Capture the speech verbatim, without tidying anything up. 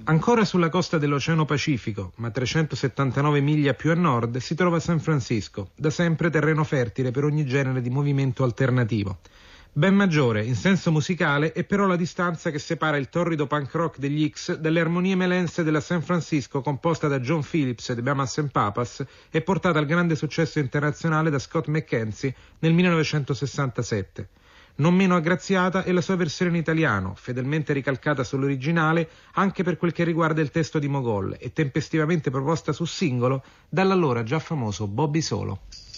Ancora sulla costa dell'Oceano Pacifico, ma trecentosettantanove miglia più a nord, si trova San Francisco, da sempre terreno fertile per ogni genere di movimento alternativo. Ben maggiore, in senso musicale, è però la distanza che separa il torrido punk rock degli X dalle armonie melense della San Francisco composta da John Phillips e The Mamas and Papas e portata al grande successo internazionale da Scott McKenzie nel millenovecentosessantasette. Non meno aggraziata è la sua versione in italiano, fedelmente ricalcata sull'originale anche per quel che riguarda il testo di Mogol e tempestivamente proposta su singolo dall'allora già famoso Bobby Solo.